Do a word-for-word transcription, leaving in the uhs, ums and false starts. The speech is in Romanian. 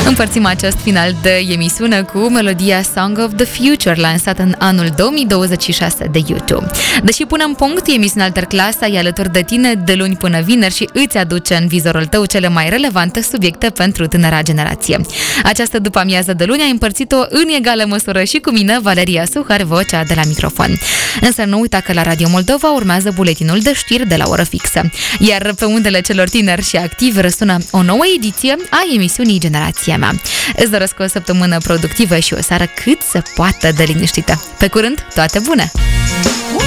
Împărțim acest final de emisiune cu melodia Song of the Future, lansată în anul două mii douăzeci și șase de YouTube. Deși punem punct, emisiunea Alterclasa e alături de tine de luni până vineri și îți aduce în vizorul tău cele mai relevante subiecte pentru tânăra generație. Această după-amiază de luni ai împărțit-o în egală măsură și cu mine, Valeria Suhar, vocea de la microfon. Însă nu uita că la Radio Moldova urmează buletinul de știri de la oră fixă. Iar pe undele celor tineri și activi răsună o nouă ediție a emisiunii Generația Mea. Îți doresc o săptămână productivă și o seară cât se poate de liniștită. Pe curând, toate bune!